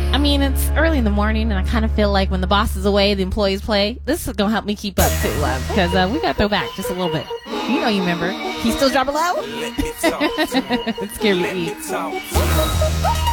I mean, it's early in the morning, and I kind of feel like when the boss is away, the employees play. This is gonna help me keep up too, love, because we gotta throw back just a little bit. You know, you remember? He still drop a low. Scary Eve.